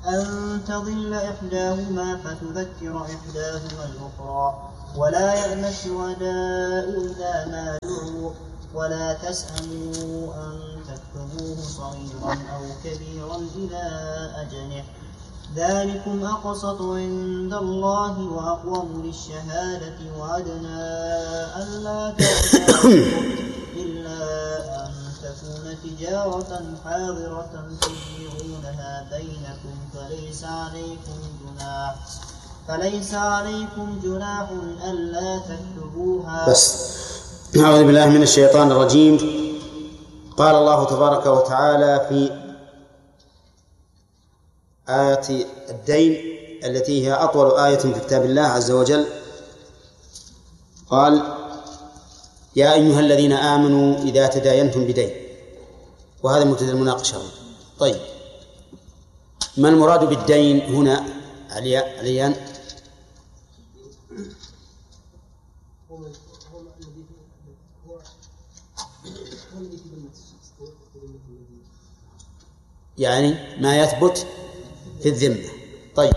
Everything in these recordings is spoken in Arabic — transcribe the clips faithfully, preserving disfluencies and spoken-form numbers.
أن تضل إحداهما فتذكر إحداهما الأخرى ولا يأن الشهداء إذا ما دعوا ولا تسأموا أن تكتبوه صغيرا أو كبيرا إلى أجله ذلكم أقسط عند الله وأقوم للشهادة وأدنى ألا ترتابوا إلا أن تكون تجارة حاضرة تديرونها بينكم فليس عليكم جناح فليس عليكم جناح ألا تكتبوها. بس أعوذ بالله من الشيطان الرجيم. قال الله تبارك وتعالى في آية الدين التي هي أطول آية في كتاب الله عز وجل قال يا أيها الذين آمنوا إذا تداينتم بدين، وهذا مبتدأ المناقشة. طيب ما المراد بالدين هنا عليان؟ يعني ما يثبت في الذمة. طيب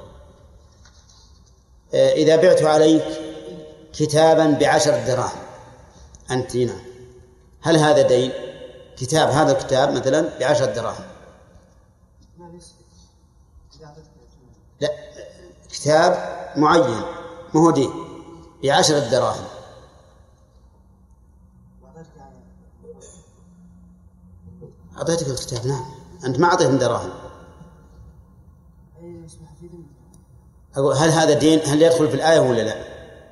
إذا بعت عليك كتابا بعشر دراهم أنت هنا، هل هذا دين؟ كتاب، هذا الكتاب مثلا بعشر دراهم، لا كتاب معين ما هو دين بعشر دراهم. أعطيتك الكتاب، نعم أنت ما أعطيتهم دراهم. أقول هل هذا دين؟ هل يدخل في الآية ولا لا؟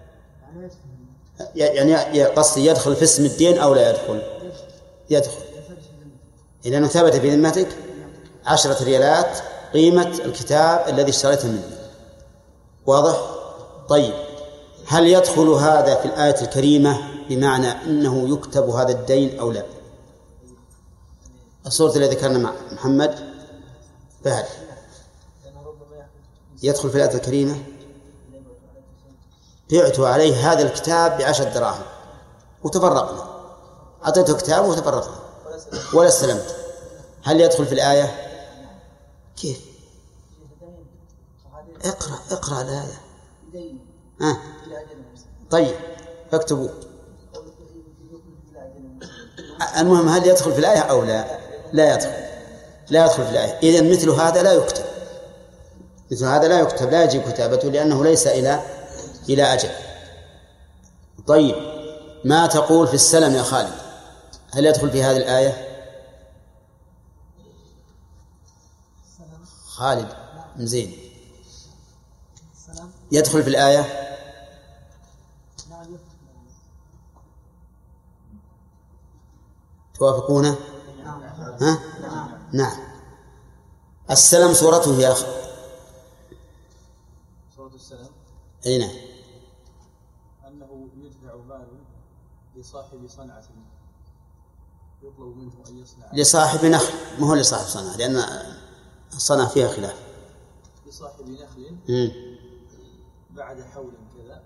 يعني قصدي يدخل في اسم الدين أو لا يدخل؟ يدخل إذا أنه ثبت في ذمتك عشرة ريالات قيمة الكتاب الذي اشتريته منه. واضح؟ طيب هل يدخل هذا في الآية الكريمة بمعنى أنه يكتب هذا الدين أو لا؟ الصورة التي ذكرنا مع محمد فهل يدخل في الآية الكريمة؟ بعت عليه هذا الكتاب بعشر دراهم وتفرقنا، أعطيته كتاب وتفرقنا ولا استلمت، هل يدخل في الآية؟ كيف؟ اقرأ اقرأ الآية. آه. طيب فاكتبوا. المهم هل يدخل في الآية أو لا؟ لا يدخل، لا يدخل في الآية. إذن مثل هذا لا يكتب، مثل هذا لا يكتب، لا يجب كتابته لأنه ليس إلى إلى أجل. طيب ما تقول في السلم يا خالد؟ هل يدخل في هذه الآية؟ خالد زين يدخل في الآية؟ توافقونه؟ ها؟ نعم. السلم صورته يا أخي؟ صورة السلم أي نعم، أنه يدفع مال لصاحب صنعة يطلب منه أن يصنع لصاحب نخل، ما هو لصاحب صنعة لأن الصنعة فيها خلاف. لصاحب نخل مم. بعد حول كذا،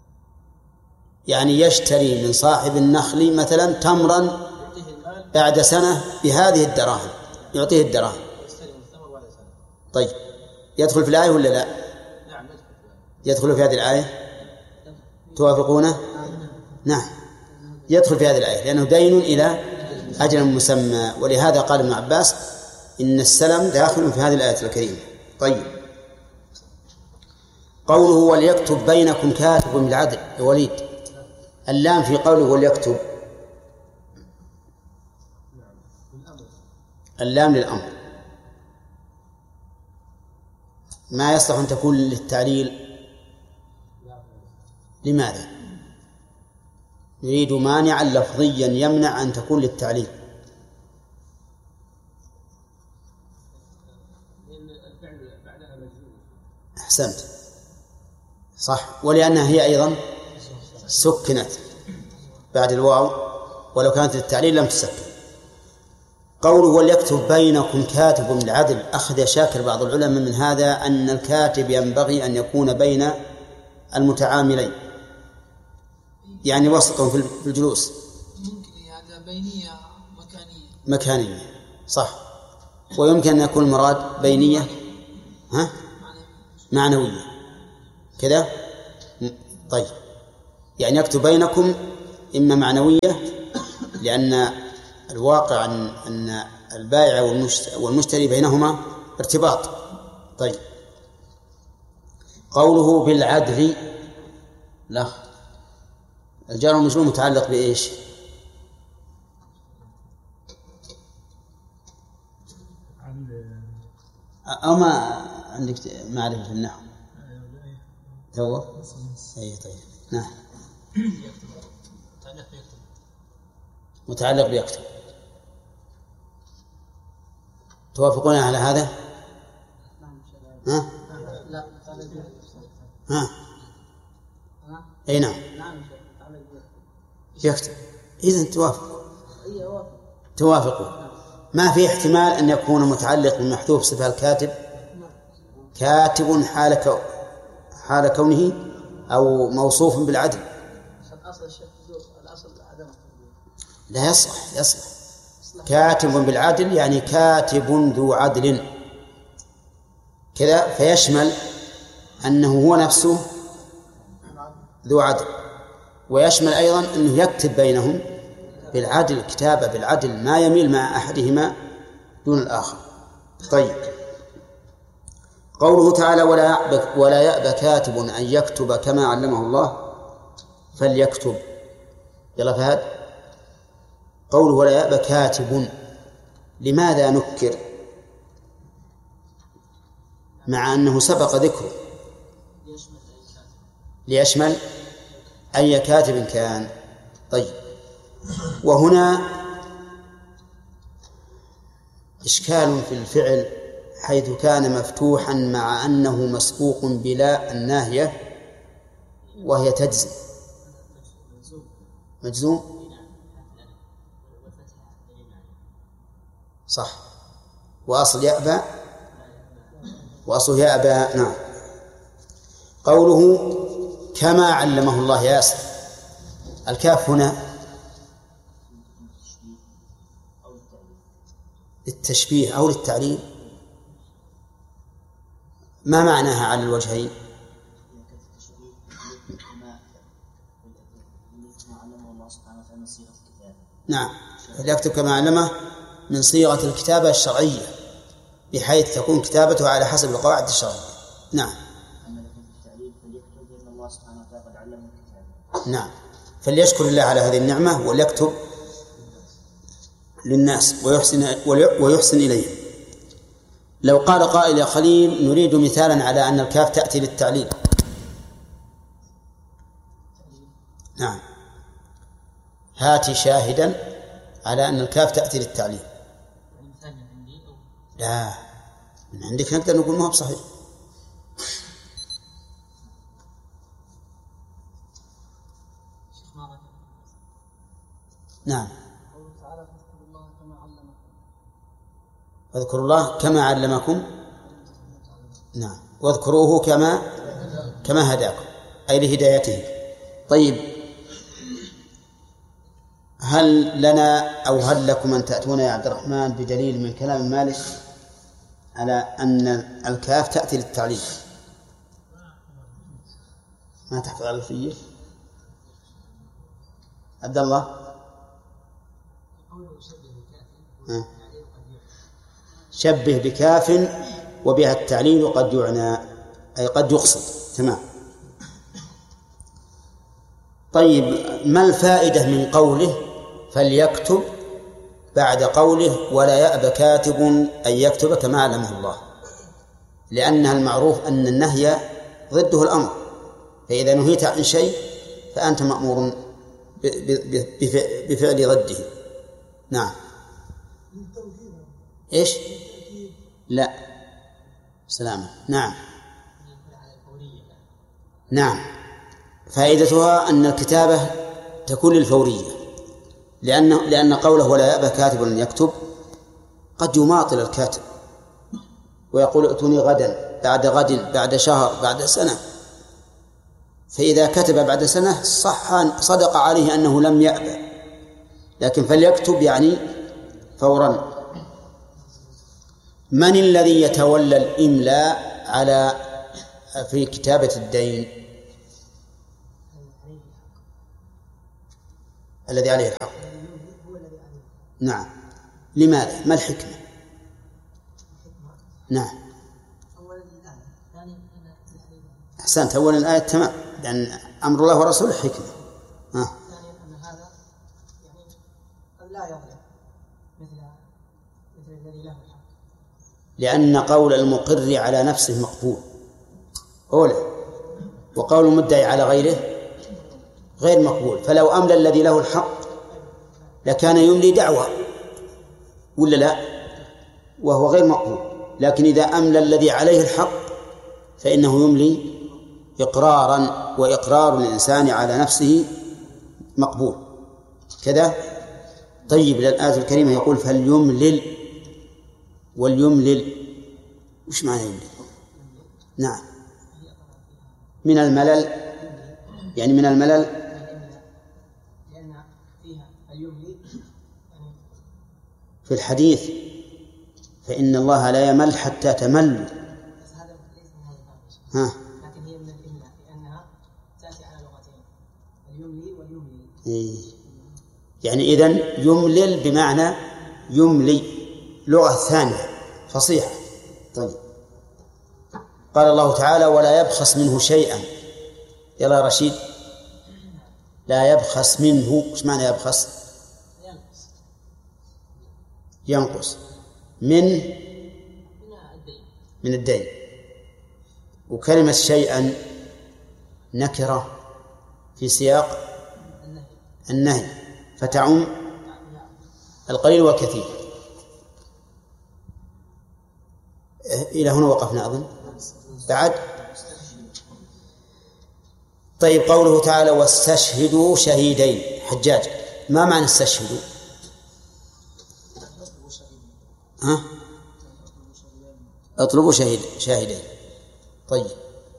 يعني يشتري من صاحب النخل مثلا تمرا بعد سنة بهذه الدراهم، يعطيه الدراهم. طيب يدخل في الآية ولا لا؟ نعم يدخل في هذه الآية. توافقونه؟ نعم يدخل في هذه الآية لأنه دين إلى أجل مسمى، ولهذا قال ابن عباس إن السلم داخل في هذه الآية الكريمة. طيب قوله وليكتب بينكم كاتب بالعدل يا وليد، اللام في قوله وليكتب، اللام للأمر، ما يصلح أن تكون للتعليل. لماذا؟ يريد مانعا لفظيا يمنع أن تكون للتعليل. أحسنت صح، ولأنها هي أيضا سكنت بعد الواو، ولو كانت للتعليل لم تسكن. قوله وليكتب بينكم كاتب بالعدل، أخذ شاكر بعض العلماء من هذا أن الكاتب ينبغي أن يكون بين المتعاملين، يعني وسط في الجلوس. ممكن هذا بينية مكانية. مكانية صح، ويمكن أن يكون المراد بينية ها معنوية كذا. طيب يعني يكتب بينكم إما معنوية لأن الواقع أن البائع والمشتري بينهما ارتباط. طيب قوله بالعدل، لا، الجار والمجرور متعلق بإيش؟ أما عندك معرفة في النحو تو؟ أي طيب نعم متعلق بيكتب. توافقون على هذا؟ ها؟ ها؟ أي نعم يكتب. إذن توافق توافقوا. ما في احتمال أن يكون متعلق بالمحذوف صفة الكاتب كاتب حال كو حال كونه أو موصوف بالعدل. لا يصلح يصلح كاتب بالعدل يعني كاتب ذو عدل كذا، فيشمل أنه هو نفسه ذو عدل، ويشمل أيضا أنه يكتب بينهم بالعدل، كتابة بالعدل ما يميل مع أحدهما دون الآخر. طيب قوله تعالى ولا يأبى ولا يأبى كاتب أن يكتب كما علمه الله فليكتب. يلا فهد، قوله ولا يأبى كاتب لماذا نكر مع أنه سبق ذكره؟ ليشمل أي كاتب كان. طيب وهنا إشكال في الفعل حيث كان مفتوحا مع أنه مسبوق بلا الناهية وهي تجزم مجزوم صح، وأصل يأبى وأصل يأبى. نعم. قوله كما علمه الله ياسر، الكاف هنا للتشبيه أو للتعليم، ما معناها على الوجهين؟ نعم فليكتب كما علمه من صيغة الكتابة الشرعية بحيث تكون كتابته على حسب القواعد الشرعية. نعم نعم فليشكر الله على هذه النعمة وليكتب للناس ويحسن, ويحسن إليهم. لو قال قائل يا خليل نريد مثالا على أن الكاف تأتي للتعليل. نعم هاتي شاهدا على أن الكاف تأتي للتعليل. لا من عندك نقدر نقول ما هو بصحيح. نعم واذكروا الله كما علمكم. نعم واذكروه كما كما هداكم أي لهدايته. طيب هل لنا أو هل لكم أن تأتون يا عبد الرحمن بدليل من كلام مالك على أن الكاف تأتي للتعليل؟ ما تحفظ على الفيل عبد الله؟ شبه بكاف وبها التعليل قد يعنى أي قد يقصد. تمام. طيب ما الفائدة من قوله فليكتب بعد قوله ولا يأبى كاتب أن يكتب كما علمه الله؟ لأنها المعروف أن النهي ضده الأمر، فإذا نهيت عن شيء فأنت مأمور بفعل ضده. نعم إيش؟ لا سلامة. نعم نعم فائدتها أن الكتابة تكون للفورية، لأن لأن قوله ولا يأبى كاتب أن يكتب قد يماطل الكاتب ويقول ائتوني غدا بعد غد بعد شهر بعد سنة، فإذا كتب بعد سنة صح صدق عليه أنه لم يأبى، لكن فليكتب يعني فورا. من الذي يتولى الإملاء على في كتابة الدين الذي عليه الحق. نعم. لماذا؟ ما الحكمة؟ نعم. أحسنت. أولا الآية تمام، لأن أمر الله ورسوله حكمة. ها. ثانيا أن هذا يعني قد لا يظلم مثل مثل الذي له الحق، لأن قول المقر على نفسه مقبول أولا، وقول المدعي على غيره غير مقبول. فلو أملى الذي له الحق لكان يملي دعوة ولا لا، وهو غير مقبول. لكن إذا أملى الذي عليه الحق فإنه يملي إقرارا، وإقرار الإنسان على نفسه مقبول كذا. طيب، للآية الكريمة يقول فليملل، واليملل وش معنى يملل؟ نعم، من الملل، يعني من الملل، لأن فيها اليملي في الحديث فإن الله لا يمل حتى تمل. بس هذا ليس من هذا الباب، ها. لكن هي من الإملاء لأنها تأتي على لغتين، اليملي واليملي. إيه. يعني إذن يملل بمعنى يملي، لغة ثانية فصيحة. طيب، قال الله تعالى ولا يبخس منه شيئا. يلا يا رشيد، لا يبخس منه، ايش معنى يبخس؟ ينقص ينقص من من الدين. وكلمة شيئا نكرة في سياق النهي فتعم القليل والكثير. إلى هنا وقفنا أظن بعد. طيب، قوله تعالى واستشهدوا شهيدين. حجاج، ما معنى استشهدوا؟ ها؟ اطلبوا شهيد شاهدين. طيب،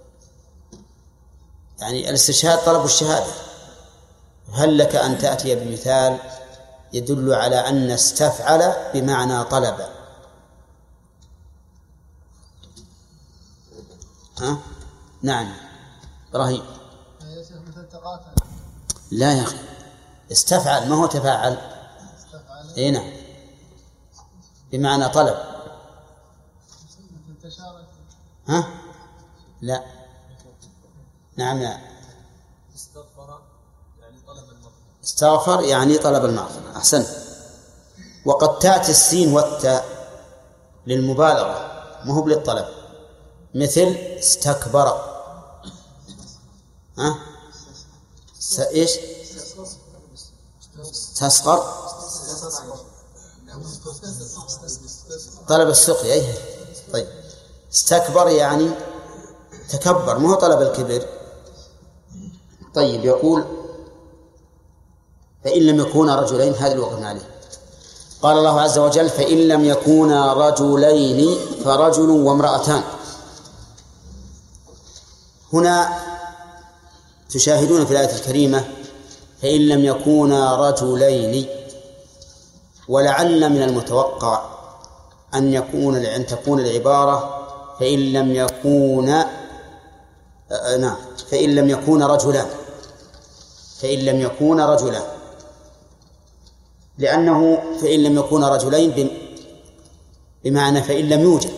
يعني الاستشهاد طلب الشهادة. هل لك أن تأتي بمثال يدل على أن استفعل بمعنى طلب؟ ها؟ نعم إبراهيم. لا يا أخي، استفعل ما هو تفاعل. اي نعم، بمعنى طلب. ها؟ لا. نعم لا. استغفر يعني طلب المغفرة. استغفر يعني طلب المغفرة. أحسن. وقد تأتي السين والتاء للمبالغة ما هو للطلب، مثل استكبر. ها؟ س... إيش؟ تسقر، طلب السقي. أيه. طيب، استكبر يعني تكبر، ما هو طلب الكبر. طيب، يقول فإن لم يكونا رجلين، هذا اللي وقفنا عليه. قال الله عز وجل فإن لم يكونا رجلين فرجل وامرأتان. هنا تشاهدون في الآية الكريمة فإن لم يكونا رجلين، ولعل من المتوقع أن يكون أن تكون العبارة فإن لم يكون آه نعم فإن لم يكون رجلان، فإن لم يكون رجلان، لأنه فإن لم يكون رجلين بمعنى فإن لم يوجد.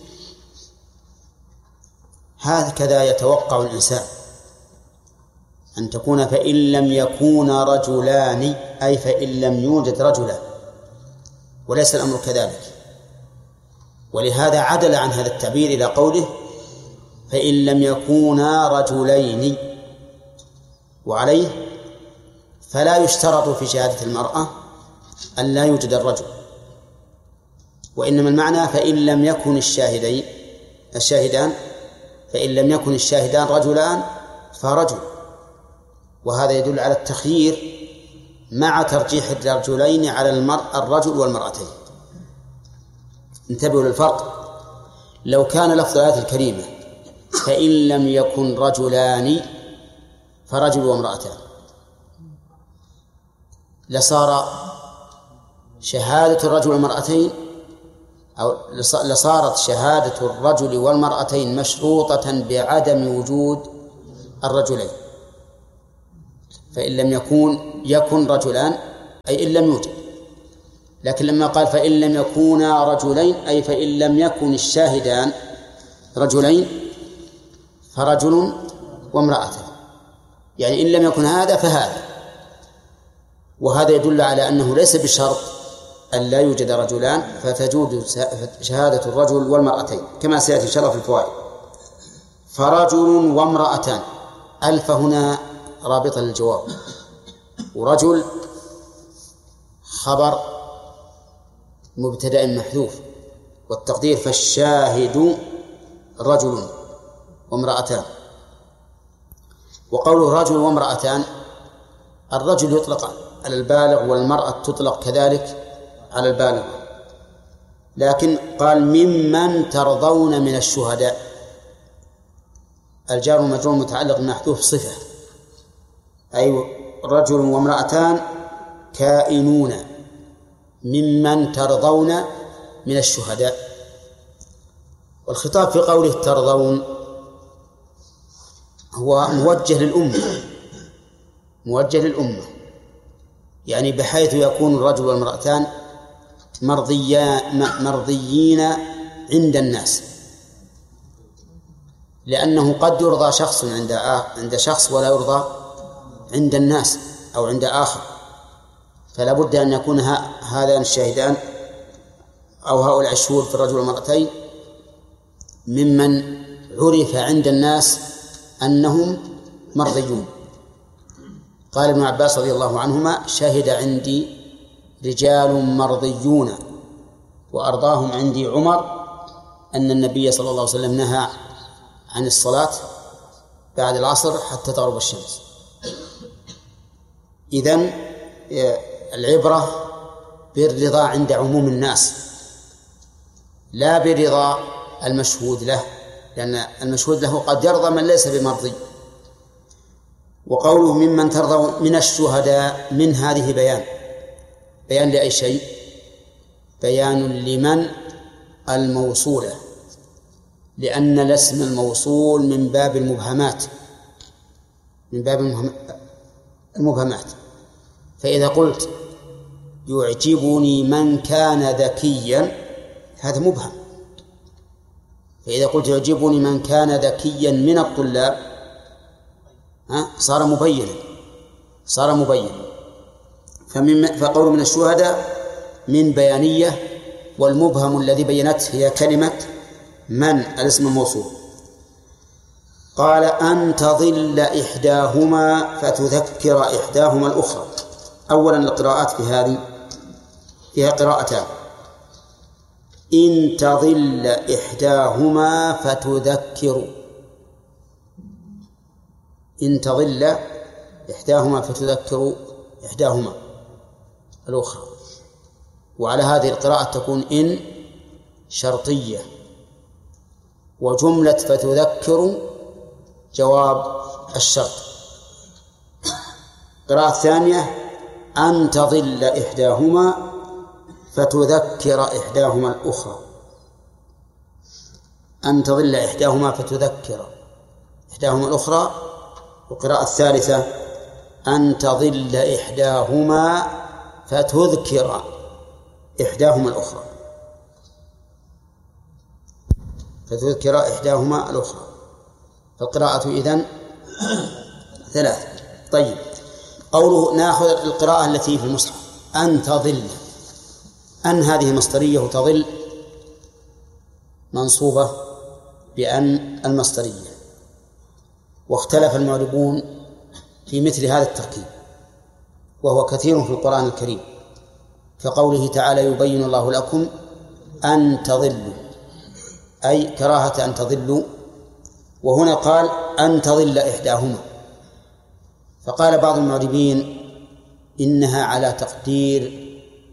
هكذا يتوقع الإنسان أن تكون فإن لم يكون رجلان، أي فإن لم يوجد رجلان، وليس الأمر كذلك. ولهذا عدل عن هذا التعبير إلى قوله فإن لم يكونا رجلين. وعليه فلا يشترط في شهادة المرأة أن لا يوجد الرجل، وإنما المعنى فإن لم يكن الشاهدين الشاهدان فإن لم يكن الشاهدان رجلان فرجل. وهذا يدل على التخيير مع ترجيح الرجلين على المرء الرجل والمرأتين. انتبهوا للفرق. لو كان لفظ الآية الكريمة فإن لم يكن رجلان فرجل وامرأتان لصار شهادة الرجل والمرأتين أو لصارت شهادة الرجل والمرأتين مشروطة بعدم وجود الرجلين، فإن لم يكون يكن رجلان أي إن لم يوجد. لكن لما قال فإن لم يكونا رجلين أي فإن لم يكن الشاهدان رجلين فرجل وامرأة، يعني إن لم يكن هذا فهذا. وهذا يدل على أنه ليس بشرط أن لا يوجد رجلان، فتجوز شهادة الرجل والمرأتين كما سيأتي إن شاء الله في الفوائد. فرجل وامرأتان، ألف هنا رابطة للجواب، ورجل خبر مبتدأ محذوف، والتقدير فالشاهد رجل وامرأتان. وقوله رجل وامرأتان، الرجل يطلق على البالغ والمرأة تطلق كذلك على البالغ، لكن قال ممن ترضون من الشهداء، الجار والمجرور متعلق بمحذوف صفة، أي رجل وامرأتان كائنون ممن ترضون من الشهداء. والخطاب في قوله ترضون هو موجه للأمة، موجه للأمة يعني بحيث يكون الرجل والمرأتان مرضيين عند الناس، لأنه قد يرضى شخص عند عند شخص ولا يرضى عند الناس أو عند آخر، فلا بد أن يكون هذان الشاهدان أو هؤلاء الشهود في الرجل والمرأتين ممن عرف عند الناس أنهم مرضيون. قال ابن عباس رضي الله عنهما شهد عندي رجال مرضيون وأرضاهم عندي عمر أن النبي صلى الله عليه وسلم نهى عن الصلاة بعد العصر حتى تغرب الشمس. إذن العبرة بالرضا عند عموم الناس لا برضا المشهود له، لأن المشهود له قد يرضى من ليس بمرضي. وقوله ممن ترضى من الشهداء، من هذه بيان بيان لأي شيء؟ بيان لمن الموصولة، لأن الاسم الموصول من باب المبهمات من باب المبهمات. فإذا قلت يعجبني من كان ذكيا هذا مبهم، فإذا قلت يعجبني من كان ذكيا من الطلاب ها صار مبينا صار مبينا فقول من الشهداء من بيانية، والمبهم الذي بينته هي كلمة من الاسم الموصول. قال أن تضل إحداهما فتذكر إحداهما الأخرى. أولا القراءات في هذه فيها قراءتان، إن تضل إحداهما فتذكر، إن تضل إحداهما فتذكر إحداهما الأخرى. وعلى هذه القراءة تكون إن شرطية، وجملة فتذكر جواب الشرط. قراءة ثانية أن تضل إحداهما فتذكر إحداهما الأخرى، أن تضل إحداهما فتذكر إحداهما الأخرى. وقراءة الثالثة أن تضل إحداهما فتذكر إحداهما الأخرى فتذكر إحداهما الأخرى. فالقراءة إذن ثلاث. طيب، قوله نأخذ القراءة التي في المصحف أن تضل، أن هذه مصدرية وتضل منصوبة بأن المصدرية. واختلف المعربون في مثل هذا التركيب، وهو كثير في القرآن الكريم، كقوله تعالى يبين الله لكم أن تضلوا، أي كراهة أن تضلوا. وهنا قال أن تضل إحداهما، فقال بعض المعربين إنها على تقدير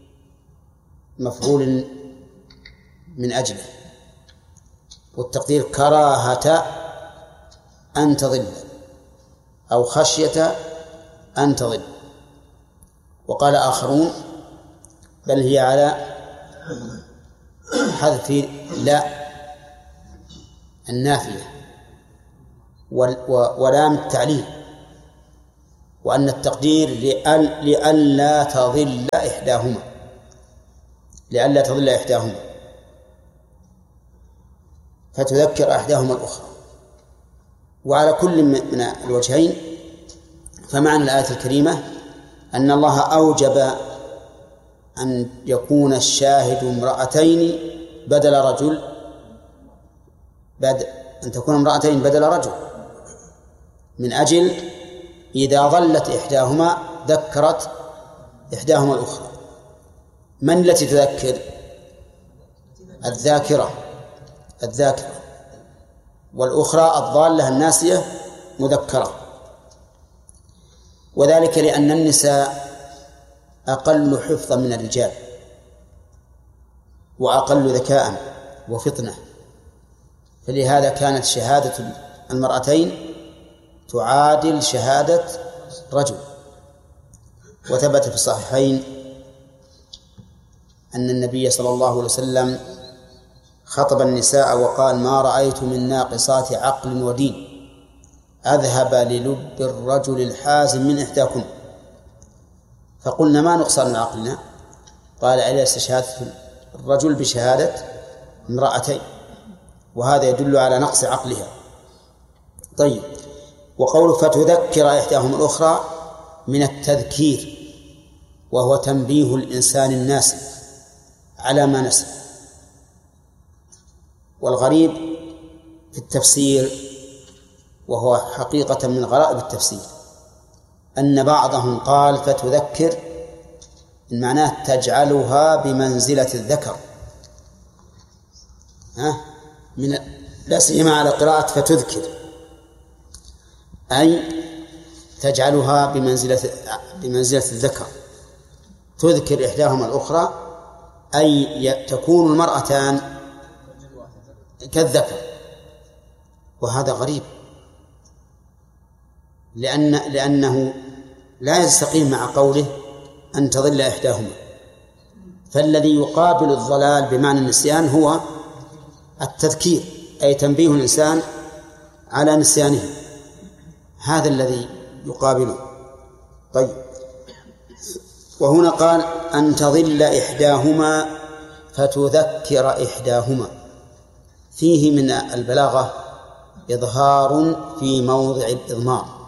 مفعول من أجله، والتقدير كراهة أن تضل أو خشية أن تضل. وقال آخرون بل هي على حذف لا النافية ولام التعليل، وأن التقدير لئلا تضل إحداهما لئلا تضل إحداهما فتذكر إحداهما الأخرى. وعلى كل من الوجهين فمعنى الآية الكريمة أن الله أوجب أن يكون الشاهد امرأتين بدل رجل بدل أن تكون امرأتين بدل رجل، من أجل إذا ظلت إحداهما ذكرت إحداهما الأخرى. من التي تذكر؟ الذاكرة الذاكرة والأخرى الضالة الناسية مذكرة. وذلك لأن النساء أقل حفظا من الرجال وأقل ذكاء وفطنة، فلهذا كانت شهادة المرأتين تعادل شهادة رجل. وثبت في الصحيحين أن النبي صلى الله عليه وسلم خطب النساء وقال: ما رأيت من ناقصات عقل ودين أذهب للب الرجل الحازم من إحداكم. فقلنا: ما نقصان عقلنا؟ قال: أليس شهادة الرجل بشهادة امرأتين؟ وهذا يدل على نقص عقلها. طيب، وقوله فتذكر إحداهما الأخرى من التذكير، وهو تنبيه الإنسان الناسي على ما نسي. والغريب في التفسير، وهو حقيقة من غرائب التفسير، أن بعضهم قال فتذكر إن معناه تجعلها بمنزلة الذكر، ها من لا سيما على قراءة فتذكر، أي تجعلها بمنزلة بمنزلة الذكر، تذكر إحداهما الأخرى، أي تكون المرأتان كالذكر. وهذا غريب، لأن لأنه لا يستقيم مع قوله أن تضل إحداهما. فالذي يقابل الضلال بمعنى النسيان هو التذكير، أي تنبيه الإنسان على نسيانه، هذا الذي يقابله. طيب، وهنا قال أن تضل إحداهما فتذكر إحداهما، فيه من البلاغة إظهار في موضع الإضمار.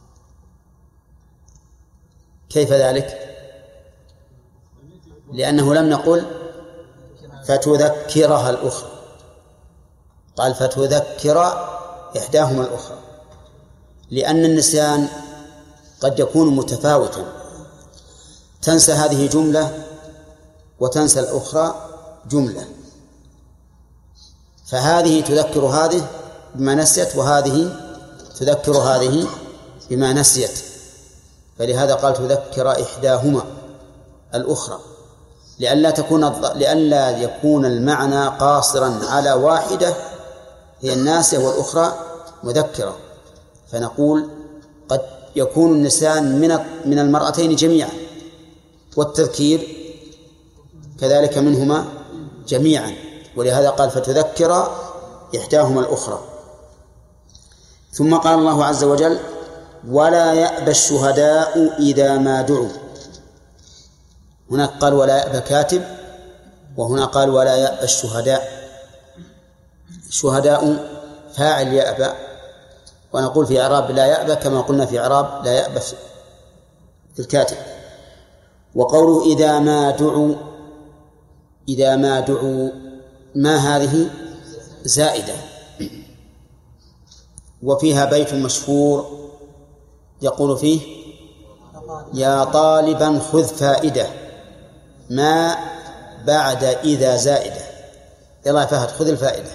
كيف ذلك؟ لأنه لم نقل فتذكرها الأخرى، قال فتذكر إحداهما الأخرى، لأن النسيان قد يكون متفاوتا، تنسى هذه جملة وتنسى الأخرى جملة، فهذه تذكر هذه بما نسيت، وهذه تذكر هذه بما نسيت. فلهذا قال تذكر إحداهما الأخرى، لئلا تكون لئلا يكون المعنى قاصرا على واحدة هي الناسية والأخرى مذكرة. فنقول قد يكون النسيان من من المرأتين جميعا، والتذكير كذلك منهما جميعا، ولهذا قال فتذكر إحداهما الأخرى. ثم قال الله عز وجل: ولا يأبى الشهداء إذا ما دعوا. هناك قال ولا يأبى كاتب، وهنا قال ولا يأبى الشهداء. الشهداء فاعل يأبى، ونقول في إعراب لا يأبى كما قلنا في إعراب لا يأبى في الكاتب. وقوله إذا ما دعوا، إذا ما دعوا، ما هذه زائدة، وفيها بيت مشهور يقول فيه: يا طالبا خذ فائدة، ما بعد إذا زائدة. يلا فهد خذ الفائدة،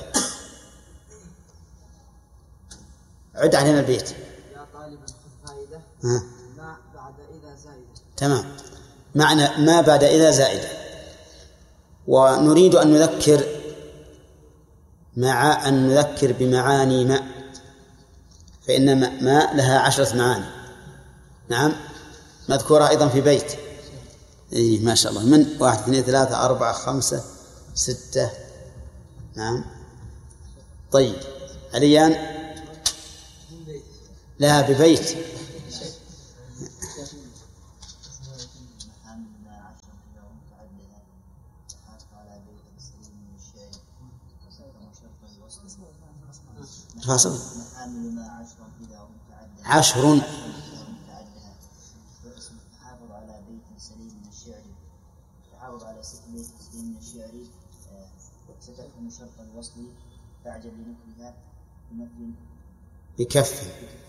عد علينا البيت. يا طالبا خذ فائدة، ها. ما بعد إذا زائدة. تمام، معنى ما بعد إذا زائدة. ونريد أن نذكر مع أن نذكر بمعاني ما، فإن ما لها عشرة معاني. نعم، مذكورة أيضا في بيت. إيه ما شاء الله، من واحد اثنين ثلاثة أربعة خمسة ستة. نعم. طيب عليان لا ببيت. فاصل عشر تحافظ على بيت سليم من الشعر تحافظ على بيت سليم من الشعر ستفهم شرط الوصل فاعجب لنكرها بكف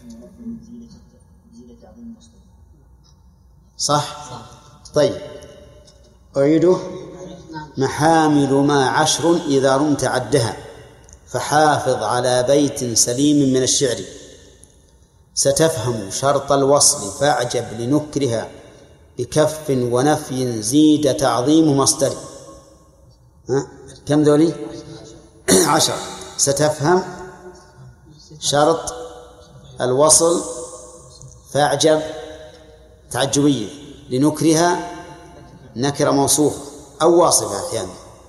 زيادة تعظيم المصدر. صح؟ طيب أعيده. محامل ما عشر إذا رمت عدها فحافظ على بيت سليم من الشعر ستفهم شرط الوصل فاعجب لنكرها بكف ونفي زيد تعظيم مصدر. ها؟ كم ذولي؟ عشر. ستفهم شرط الوصل فاعجب تعجبية لنكرها نكرة موصوفة أو واصفة أحيانا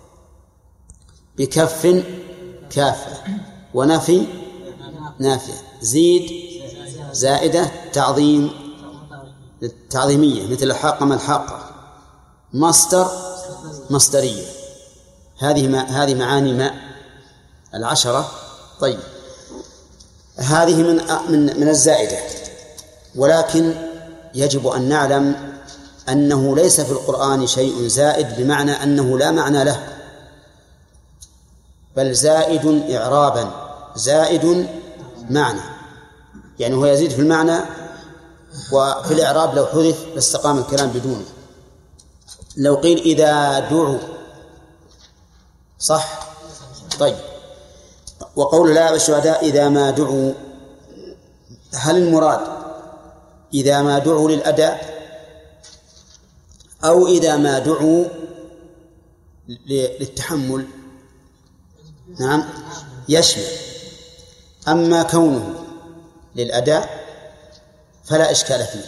بكف كافة ونفي نافية زيد زائدة تعظيم تعظيمية مثل الحاقة ما الحاقة مصدر مصدرية. هذه ما هذه معاني ما العشرة. طيب هذه من من من الزائدة، ولكن يجب أن نعلم أنه ليس في القرآن شيء زائد بمعنى أنه لا معنى له، بل زائد إعرابا زائد معنى، يعني هو يزيد في المعنى وفي الإعراب لو حذف لاستقام الكلام بدونه. لو قيل إذا دعوا صح. طيب وقول لا الشهداء إذا ما دعوا، هل المراد إذا ما دعوا للأداء أو إذا ما دعوا للتحمل؟ نعم يشمل. أما كونه للأداء فلا إشكال فيه،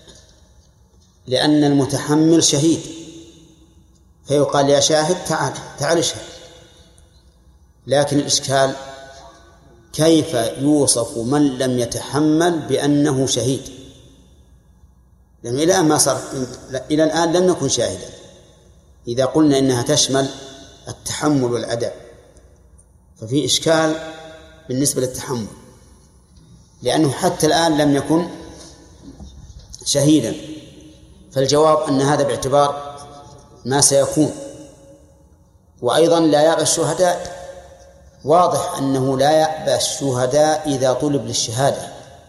لأن المتحمل شهيد فيقال يا شاهد تعال تعال اشهد. لكن الإشكال كيف يوصف من لم يتحمل بأنه شهيد؟ لأنه إلى الآن ما صار إلى الآن لم نكن شاهدا. إذا قلنا إنها تشمل التحمل والأداء ففي إشكال بالنسبة للتحمل، لأنه حتى الآن لم يكن شهيدا. فالجواب أن هذا باعتبار ما سيكون. وأيضا لا يأبى الشهداء، واضح أنه لا يأبى الشهداء إذا طلب للشهادة،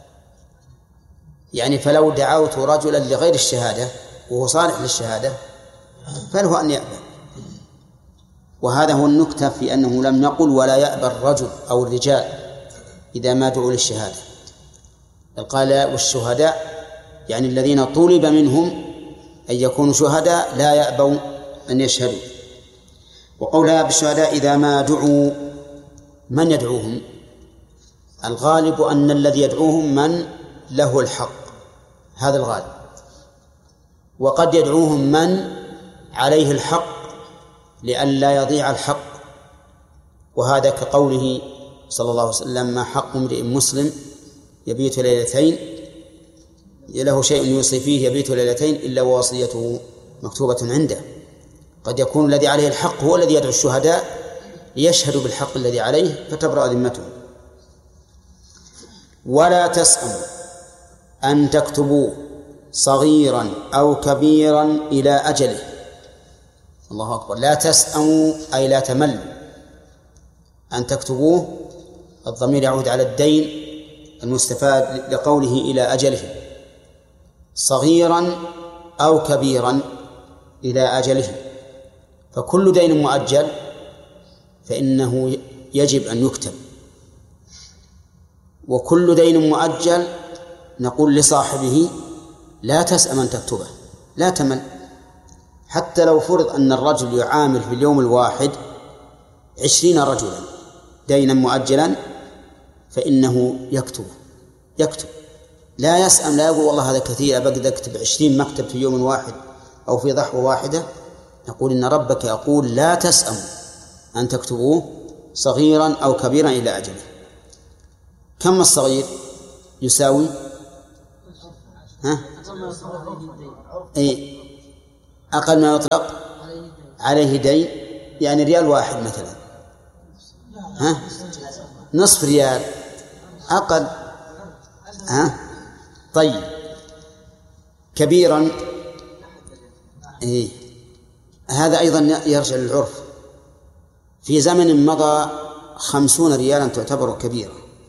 يعني فلو دعوت رجلا لغير الشهادة وهو صالح للشهادة فله أن يأبى. وهذا هو النكتة في أنه لم نقل ولا يأبى الرجل أو الرجال إذا ما دعوا للشهادة، قال والشهداء يعني الذين طلب منهم أن يكونوا شهداء لا يأبوا أن يشهدوا. وقولها بالشهداء إذا ما دعوا، من يدعوهم؟ الغالب أن الذي يدعوهم من له الحق، هذا الغالب. وقد يدعوهم من عليه الحق لئلا يضيع الحق، وهذا كقوله صلى الله عليه وسلم ما حق امرئ مسلم يبيت ليلتين له شيء يوصي فيه يبيت ليلتين إلا ووصيته مكتوبة عنده. قد يكون الذي عليه الحق هو الذي يدعو الشهداء ليشهدوا بالحق الذي عليه فتبرأ ذمته. ولا تسأموا أن تكتبوا صغيرا أو كبيرا إلى أجله. الله أكبر. لا تسأموا أي لا تملوا. أن تكتبوه الضمير يعود على الدين المستفاد لقوله إلى أجله، صغيرا أو كبيرا إلى أجله. فكل دين مؤجل فإنه يجب أن يكتب، وكل دين مؤجل نقول لصاحبه لا تسأم أن تكتبه، لا تمل. حتى لو فرض أن الرجل يعامل في اليوم الواحد عشرين رجلا دينا مؤجلا فإنه يكتب يكتب لا يسأم، لا يقول والله هذا كثير أبقى أكتب عشرين مكتب في يوم واحد أو في ضحوة واحدة. نقول إن ربك يقول لا تسأم أن تكتبوه صغيرا أو كبيرا إلى أجله. كم الصغير يساوي؟ ها؟ أي أقل ما يطلق عليه دين، يعني ريال واحد مثلا، ها؟ نصف ريال أقل، ها؟ طيب كبيرا، إيه؟ هذا أيضا يرجع للعرف. في زمن مضى خمسون ريالا تعتبر كبيرة،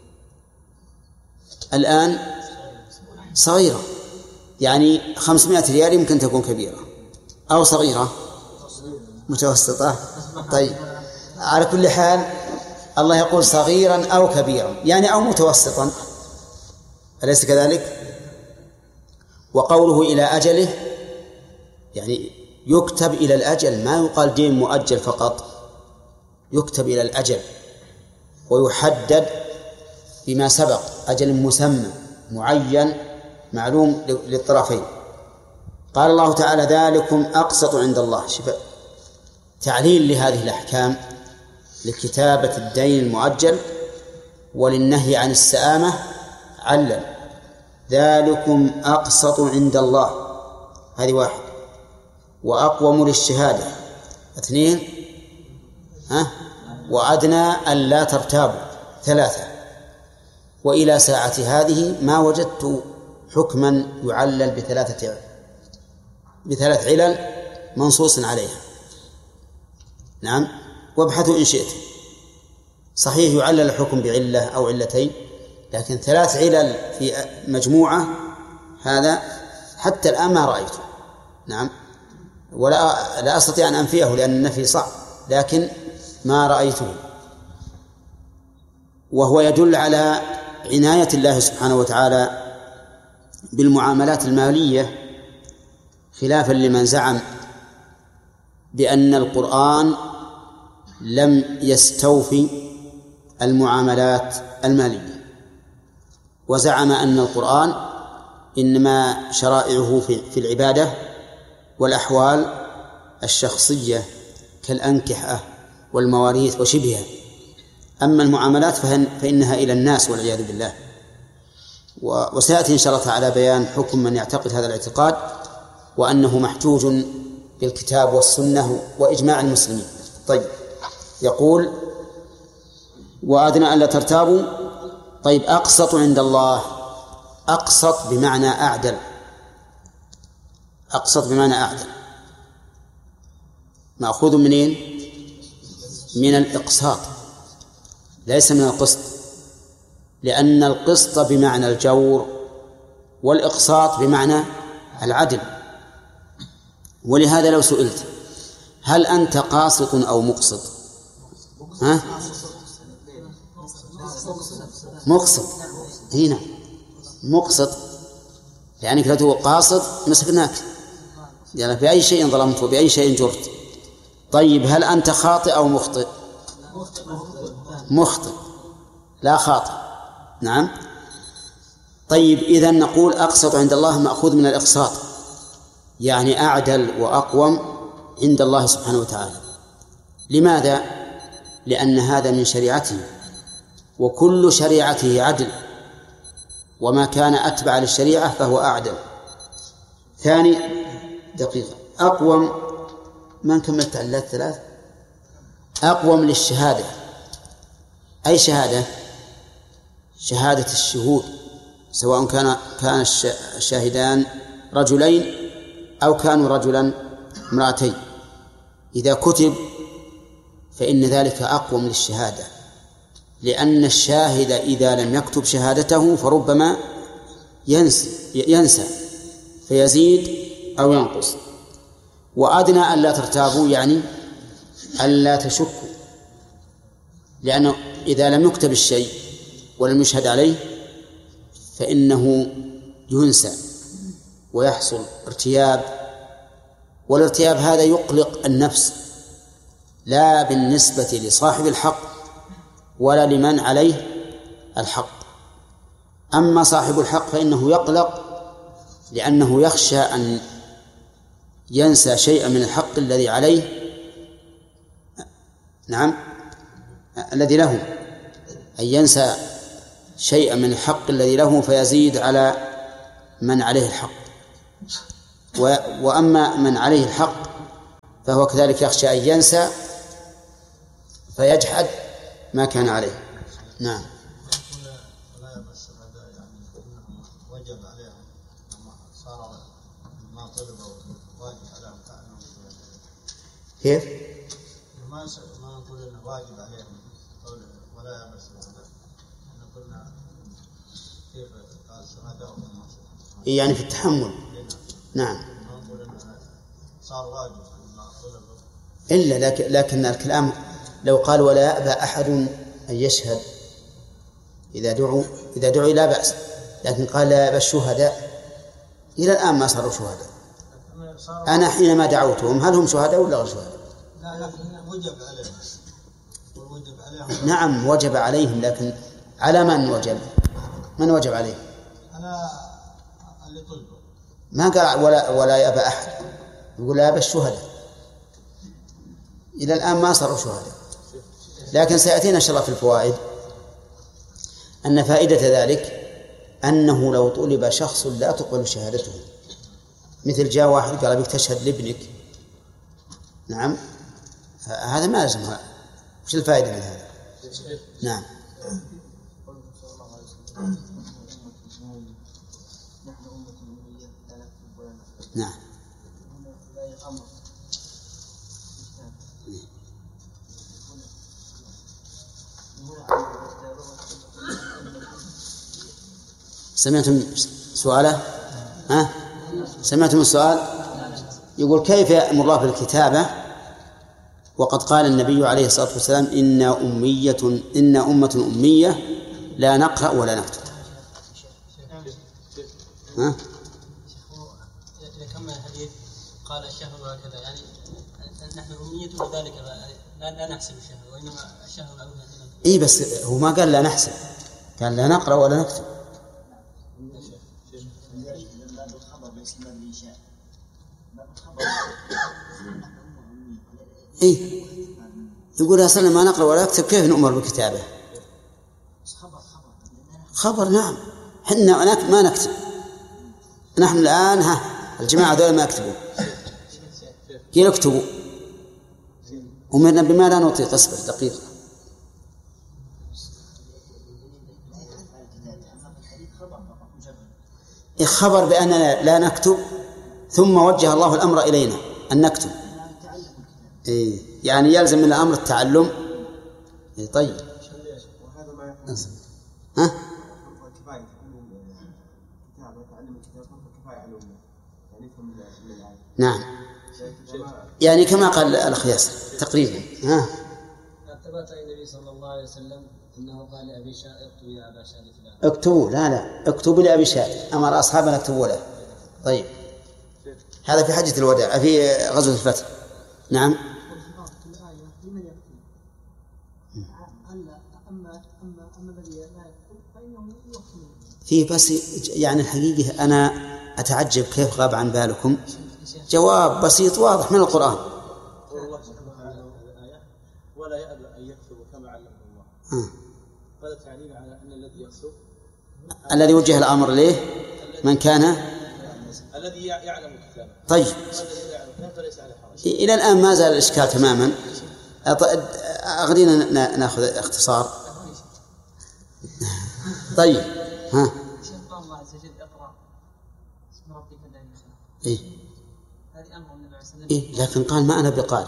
الآن صغيرة، يعني خمسمائة ريال يمكن تكون كبيرة أو صغيرة متوسطة. طيب على كل حال الله يقول صغيرا أو كبيرا، يعني أو متوسطا، أليس كذلك؟ وقوله إلى أجله يعني يكتب إلى الأجل، ما يقال دين مؤجل فقط، يكتب إلى الأجل ويحدد بما سبق، أجل مسمى معين معلوم للطرفين. قال الله تعالى ذلكم أقسط عند الله. شفاء تعليل لهذه الأحكام لكتابة الدين المؤجل وللنهي عن السآمة، علل ذلكم أقسط عند الله، هذه واحد، وأقوم للشهادة، اثنين، ها؟ وأدنى ألا ترتابوا، ثلاثة. وإلى ساعة هذه ما وجدت حكما يعلل بثلاثة بثلاث علل منصوص عليها. نعم، وابحثوا إن شئت. صحيح يعلل الحكم بعلة أو علتين، لكن ثلاث علل في مجموعة هذا حتى الآن ما رأيته. نعم، ولا لا أستطيع أن أنفيه لأن النفي صعب، لكن ما رأيته. وهو يدل على عناية الله سبحانه وتعالى بالمعاملات المالية، خلافا لمن زعم بأن القرآن لم يستوفي المعاملات المالية، وزعم أن القرآن إنما شرائعه في العبادة والأحوال الشخصية كالأنكحة والمواريث وشبهها، أما المعاملات فإنها إلى الناس والعياذ بالله. وسيأتي إن شاء الله تعالى بيان حكم من يعتقد هذا الاعتقاد، وأنه محجوج بالكتاب والسنة وإجماع المسلمين. طيب، يقول وأدنى ألا ترتابوا. طيب، أقسط عند الله، أقسط بمعنى أعدل، أقسط بمعنى أعدل مأخوذ منين؟ من الإقساط، ليس من القسط، لأن القسط بمعنى الجور والإقساط بمعنى العدل. ولهذا لو سئلت هل أنت قاسط أو مقسط؟ ها؟ مقسط. هنا مقسط، يعني لو تقول قاسط مسكناك، يعني بأي شيء ظلمت وبأي شيء جرت. طيب، هل أنت خاطئ أو مخطئ؟ مخطئ لا خاطئ. نعم. طيب، إذن نقول أقسط عند الله مأخوذ من الإقساط، يعني أعدل وأقوم عند الله سبحانه وتعالى. لماذا؟ لأن هذا من شريعته، وكل شريعته عدل، وما كان أتبع للشريعة فهو أعدل. ثاني دقيقة، أقوم، ما كملت علات ثلاث، أقوم للشهادة. أي شهادة؟ شهادة الشهود، سواء كان كان الشاهدان رجلين أو كانوا رجلا امرأتين، إذا كتب فإن ذلك أقوم للشهادة، لأن الشاهد إذا لم يكتب شهادته فربما ينسى, ينسى فيزيد أو ينقص. وأدنى ألا ترتابوا، يعني ألا تشكوا، لأنه إذا لم يكتب الشيء ولم يشهد عليه فإنه ينسى ويحصل ارتياب، والارتياب هذا يقلق النفس، لا بالنسبة لصاحب الحق ولا لمن عليه الحق. أما صاحب الحق فإنه يقلق لأنه يخشى أن ينسى شيئا من الحق الذي عليه نعم الذي له، أن ينسى شيئا من الحق الذي له فيزيد على من عليه الحق، وأما من عليه الحق فهو كذلك يخشى أن ينسى فيجحد ما كان عليه. نعم. وجب عليهم صار ما طلبوا واجب عليهم كأنهم كيف؟ ما ما نقول انه واجب عليهم قول ولا يأبس احنا قلنا كيف قال الشهداء يعني في التحمل. نعم. ما نقول انه صار واجب ما طلبوا إلا لكن, لكن الكلام لو قال ولا يأبى أحد أن يشهد إذا دعوا إذا دعوا لا بأس، لكن قال لا يأبى الشهداء، إلى الآن ما صاروا شهداء. أنا حينما دعوتهم هل هم شهداء ولا غير شهداء؟ لا لا وجب عليهم وجب عليهم. نعم وجب عليهم، لكن على من وجب؟ من وجب عليه؟ أنا اللي طلبه. ما قال ولا ولا يأبى أحد، يقول لا يأبى الشهداء. إلى الآن ما صاروا شهداء، لكن سيأتينا إن شاء الله في الفوائد أن فائدة ذلك أنه لو طلب شخص لا تقبل شهادته، مثل جاء واحد قال بك تشهد لابنك، نعم هذا ما لازم. وش الفائدة من هذا؟ نعم. نعم. سمعتم سؤاله؟ ها؟ سمعتم السؤال؟ يقول كيف يأمر الله بالكتابة وقد قال النبي عليه الصلاة والسلام إنا أمية إنا أمة أمية لا نقرأ ولا نكتب. ها؟ إذا كمل الحديث قال الشهر وهكذا، يعني نحن أمية وذلك لا لا نحسب الشهر، وإنما الشهر معروف عندنا. إيه بس هو ما قال لا نحسب، قال لا نقرأ ولا نكتب. إيه يقول أصلا ما نقرأ ولا نكتب كيف نؤمر بالكتابة؟ خبر. نعم حنا ما نكتب، نحن الآن ها الجماعة دول ما يكتبون، كيف يكتبوا؟ أمرنا بما لا نطيق. اصبر دقيقة. خبر بأننا لا نكتب ثم وجه الله الأمر إلينا أن نكتب. إيه يعني يلزم من الأمر التعلم. إيه طيب. وهذا ما يفهم. ها؟ كفاية كتاب تعلم الكتاب كفاية على الأمة يعني يفهم من الآية. نعم يعني كما قال الأخ ياسر تقريبا. ها؟ ثبت عن النبي صلى الله عليه وسلم إنه قال لأبي شاء اكتب يا أبا شاء فلان. اكتبوا. لا لا اكتبوا لأبي شاء، أمر أصحابنا اكتبوا له. طيب هذا في حجة الوداع في غزوة الفتح. نعم. في بس يعني الحقيقة أنا أتعجب كيف غاب عن بالكم جواب بسيط واضح من القرآن. ولا يأبى أن يكتب كما علمه الله. هذا تعليل على أن الذي يكتب الذي وجه الأمر إليه من كان الذي يعلم الكتاب. طيب إلى الآن ما زال الإشكال تماما. أغدينا نأخذ اختصار. طيب ها. الله عز وجل اقرأ اسم ربك الذي خلق. إيه. هذه أمر النبي عليه الصلاة والسلام. إيه لكن قال ما أنا بقارئ.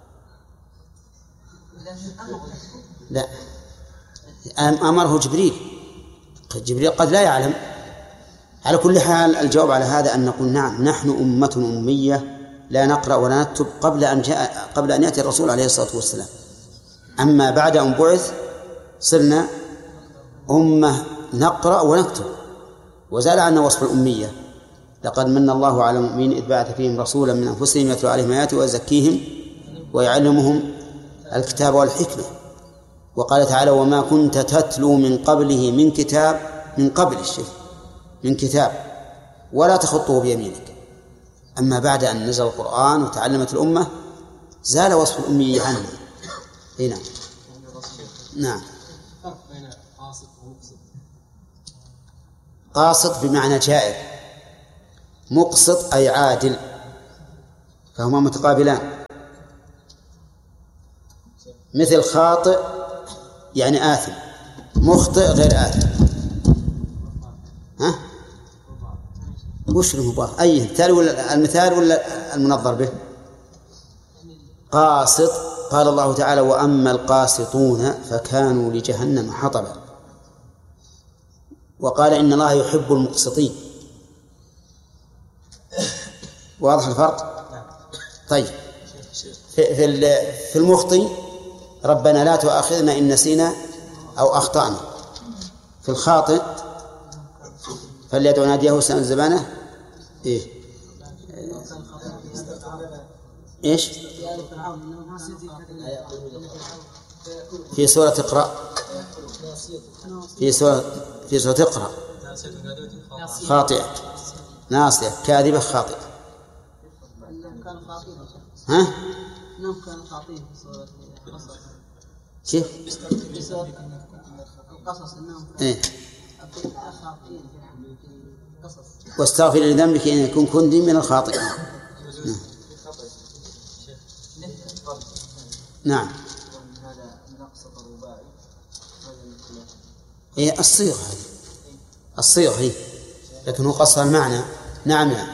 لا أمره جبريل. جبريل قد لا يعلم. على كل حال الجواب على هذا أن نقول نعم نحن أمة أمية لا نقرأ ولا نكتب قبل أن جاء قبل أن يأتي الرسول عليه الصلاة والسلام. أما بعد أن بعث صرنا أمة نقرأ ونكتب، وزال عنا وصف الأمية. لقد من الله على المؤمنين إذ بعث فيهم رسولا من أنفسهم يتلو عليهم آياته ويزكيهم ويعلمهم الكتاب والحكمة. وقال تعالى وما كنت تتلو من قبله من كتاب من قبل الشيء من كتاب ولا تخطه بيمينك. أما بعد أن نزل القرآن وتعلمت الأمة زال وصف الأمية عنا. اي نعم. نعم. فرق بين قاصد ومقصد. قاصد بمعنى جائر، مقصد أي عادل، فهما متقابلان. مثل خاطئ يعني آثم، مخطئ غير آثم. ها؟ وش المضاف؟ أي المثال ولا المثال ولا المنظر به؟ قاسط. قال الله تعالى: وأما القاسطون فكانوا لجهنم حطبا. وقال: إن الله يحب المقسطين. واضح الفرق؟ طيب، في في المخطئ: ربنا لا تؤاخذنا إن نسينا أو أخطأنا. في الخاطئ: فليدعو ناديه سنة زبانه. إيه؟ إيش؟ في سورة اقرأ، في سورة في سورة اقرأ: خاطئة ناصية كاذبة خاطئة. ها؟ إنهم كانوا خاطئين في سورة القصص. كيف؟ في سورة القصص إنهم إيه؟ خاطئين في القصص. واستغفر لذنبك إن يكون كنت من الخاطئين. نعم. إيه الصيغة هذه، الصيغة هي، لكن هو قصر المعنى. نعم. نعم.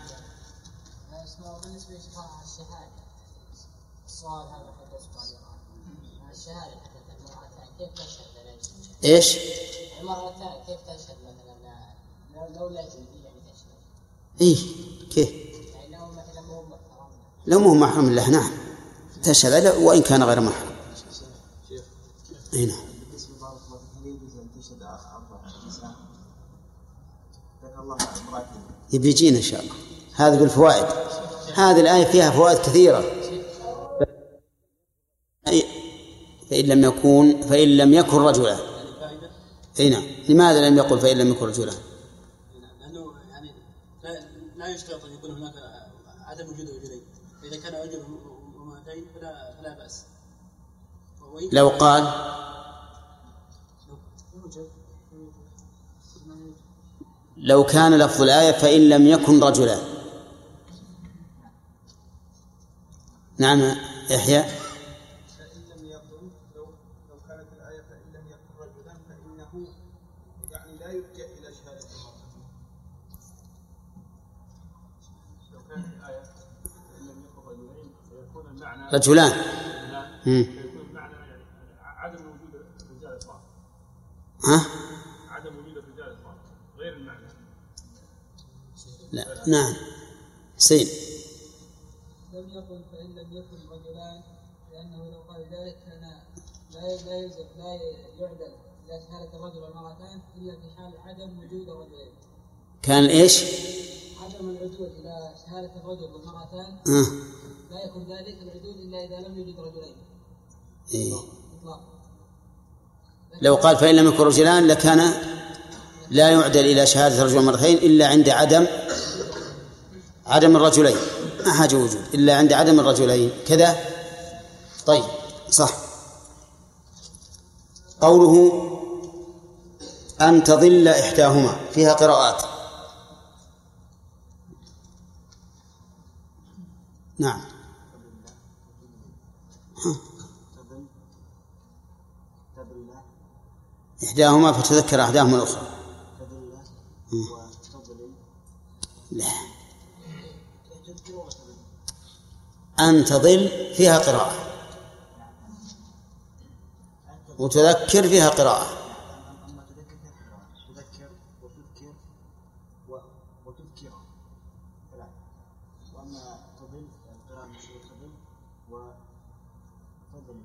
بالنسبة للشهادة، السؤال هذا حتى سؤال الشهادة حتى المرأتان كيف تشهد لنا؟ إيش؟ المرأتان كيف تشهد مثلا لو لا جنبية يعني تشهد؟ إيه كيف؟ يعني لو مثلا مو محرم. لو مو محرم له نعم تشهد وإن كان غير محرم. هنا يبيجينا إن شاء الله. هذه بالفوائد، هذه الآية فيها فوائد كثيرة. فإن لم يكون فإن لم يكن رجلا. هنا لماذا لم يقل فإن لم يكن رجلا؟ لأنه يعني لا لا يشترط أن يكون هناك عدم وجود رجلين. إذا كان رجل وامرأتين فلا فلا بأس. لو قال لو كان لفظ الآية فإن لم يكن رجلا. نعم يحيى. فإن لم يكن لو لو كانت الآية فإن لم يكن رجلا فإنه يعني لا يلجأ إلى شهادة المرأة. لو كانت الآية فإن لم يكن رجلين فيكون المعنى رجلان. فيكون المعنى يعني عدم وجود الرجال الطاهر. ها؟ عدم وجود الرجال الطاهر غير المعنى. لا. نعم. سين. لم يقل فإن لم يكن رجلان، لأنه لو قال ذلك كان لا لا يلزم لا يعدل إلى شهادة الرجل والمرأتان إلا في حال عدم وجود الرجلين. كان إيش؟ عدم العدول إلى شهادة الرجل والمرأتان آه. لا يكون ذلك العدول إلا إذا لم يوجد رجلين. إيه. إطلاق. لو قال فإن لم يكن رجلان لكان لا يعدل إلى شهادة الرجل والمرأتين إلا عند عدم عدم الرجلين، ما حاجة وجود إلا عند عدم الرجلين كذا. طيب صح. قوله أن تضل إحداهما فيها قراءات. نعم. إحداهما فتذكر أحداهما الأخرى. لا، أن تضل فيها قراءة وتذكر فيها قراءة. تذكر وتذكر وتذكر ثلاث. وأما تضل القراءة مشهور تضل وتضل.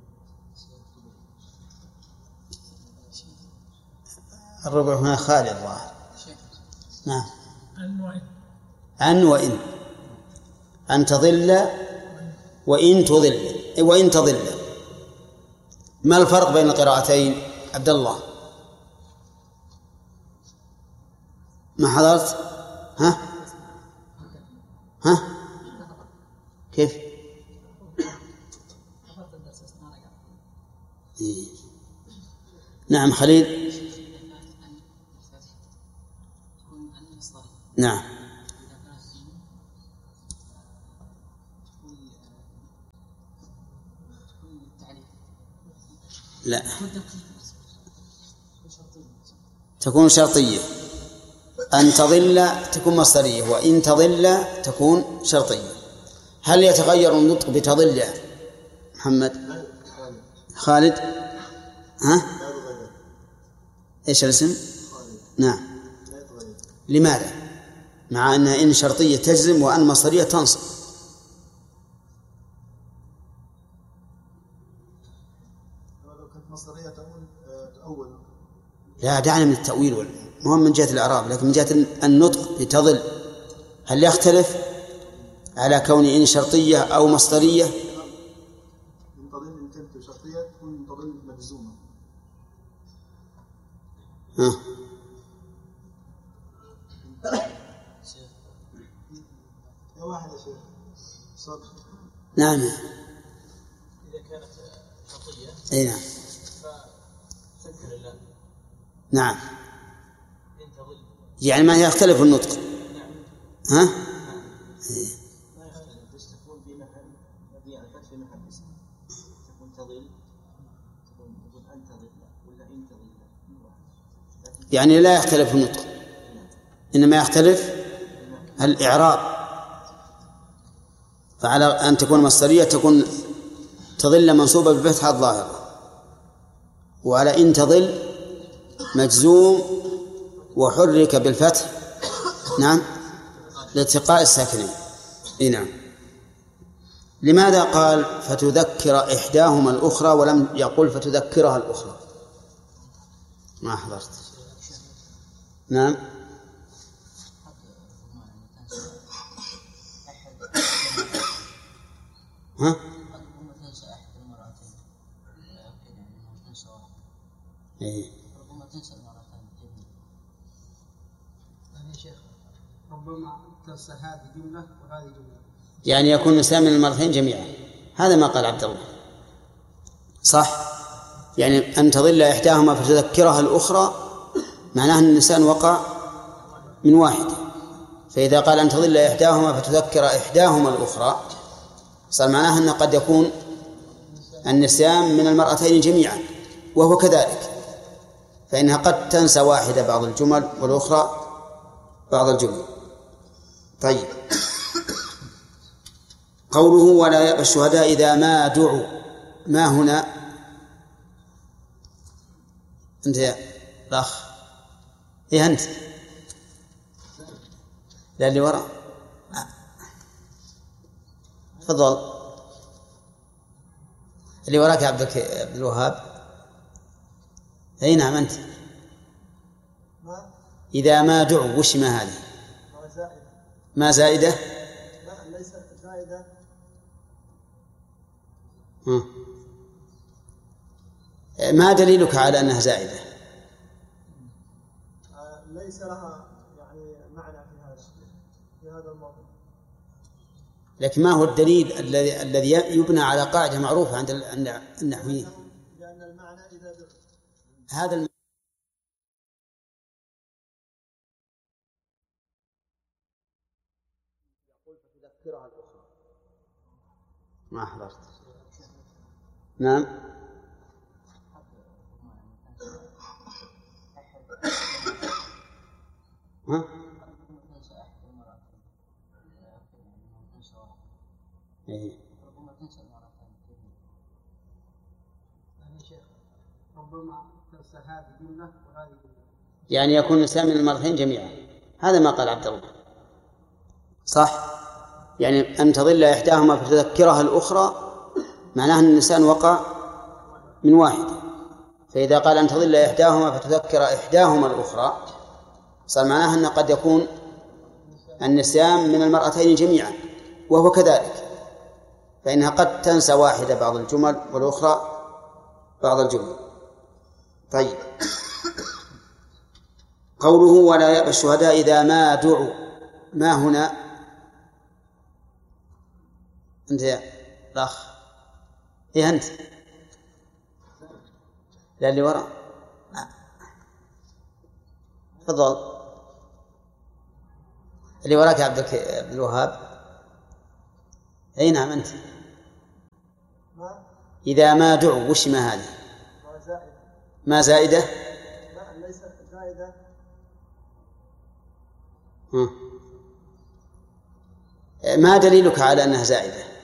الربع هنا خالي الظاهر. نعم. أن وإن أن وإن أن تضل وإن تضل وإن تضل. ما الفرق بين القراءتين عبد الله؟ ما حضرت؟ ها؟ ها؟ كيف؟ إيه. نعم خليل. نعم لا تكون شرطية. أن تضل تكون مصدرية، وإن تضل تكون شرطية. هل يتغير النطق بتضل يا محمد؟ خالد ها؟ إيش الاسم؟ نعم. لماذا؟ مع أنها إن شرطية تجزم وأن مصدرية تنصب. لا دعنا من التأويل، مهم من جهة الإعراب، لكن من جهة النطق بتضل هل يختلف على كون إن شرطية أو مصدرية؟ إن تضل إن كانت شرطية تكون تضل مجزومة. ها يا واحد يا شيخ صدق. نعم. إذا كانت شرطية أي نعم. فسكر الله. نعم يعني ما يختلف النطق. ها؟ إيه. تكون في محل مبني على الفتح في محل اسم، تكون تضل تكون تكون أن تضل ولا إن تضل، يعني لا يختلف النطق، إنما يختلف الإعراب. فعلى أن تكون مصدرية تكون تضل منصوبة بالفتحة الظاهرة، وعلى إن تضل مجزوم وحرك بالفتح نعم لالتقاء الساكنين. إيه نعم. لماذا قال فتذكر إحداهما الأخرى ولم يقل فتذكرها الأخرى؟ ما حضرت. نعم. ها؟ إيه. ربما تنسى هذه جملة وهذه جملة، يعني يكون الإنسان من المرتين جميعا. هذا ما قال عبد الله صح. يعني أن تضل إحداهما فتذكرها الأخرى معناه أن الإنسان وقع من واحدة. فإذا قال أن تضل إحداهما فتذكر إحداهما الأخرى صار معناه أن قد يكون النسيان من المرأتين جميعا، وهو كذلك، فإنها قد تنسى واحدة بعض الجمل والأخرى بعض الجمل. طيب قوله ولا يأبى الشهداء إذا ما دعوا، ما هنا أنت يا الأخ إيه أنت لا اللي وراء تفضل اللي وراك يا عبد الوهاب. أي نعم أنت. إذا ما دعوا وش ما هذه؟ ما زائدة؟ لا ليست زائدة. ما دليلك على أنها زائدة؟ ليس لها يعني معنى في هذا في هذا الموضوع. لكن ما هو الدليل الذي الذي يبنى على قاعدة معروفة عند النحويين؟ لأن المعنى إذا دعوا هذا الم... يقول فتذكرها الأخرى. ما حضرت. نعم. ها؟ إيه. ربما تنسى هذه جملة وهذه جملة، يعني يكون الإنسان من المرتين جميعا. هذا ما قال عبد الله صح. يعني أن تضل إحداهما فتذكرها الأخرى معناه أن الإنسان وقع من واحدة. فإذا قال أن تضل إحداهما فتذكر إحداهما الأخرى صار معناه أن قد يكون النسيان من المرأتين جميعا، وهو كذلك، فإنها قد تنسى واحدة بعض الجمل والأخرى بعض الجمل. طيب قوله ولا يأبى الشهداء إذا ما دعوا، ما هنا أنت يا الأخ إيه أنت لا اللي وراء. تفضل اللي وراك يا عبد الوهاب. أي نعم أنت. إذا ما دعوا وش ما هذه؟ ما زائدة؟ لا ليست زائدة. ما دليلك على أنها زائدة؟